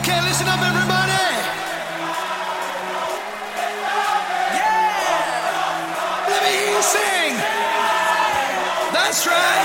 Okay, listen up, everybody. Yeah. Let me hear you sing. That's right.